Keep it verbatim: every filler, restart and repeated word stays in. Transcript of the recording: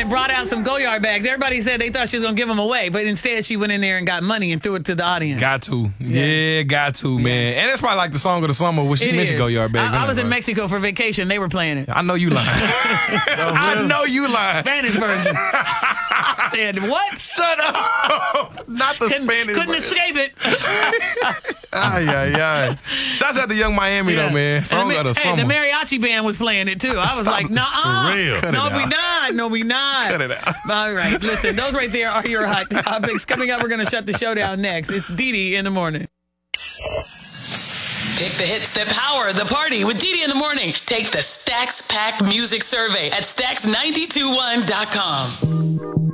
had brought out some Goyard bags. Everybody said they thought she was going to give them away, but instead she went in there and got money and threw it to the audience. Got to. Yeah, yeah got to, man. Yeah. And it's probably like the song of the summer when she it mentioned is. Goyard bags. I, I was in Mexico for vacation. They were playing it. I know you lying. I know you lying. Spanish version. I said, what? Shut up. Not the couldn't, Spanish Couldn't version. escape it. Ay, ay, ay. Shouts out to Young Miami, yeah. though, man. Song the, of the hey, summer. the mariachi band was playing it, too. I was Stop like, nah, For real. Cut no, it we out. not. No, we not. Cut it out. All right, listen, those right there are your hot topics. Coming up, we're going to shut the show down next. It's Dee Dee in the morning. Pick the hits that power the party with Dee Dee in the morning. Take the Stax Pack Music Survey at stax nine two one dot com.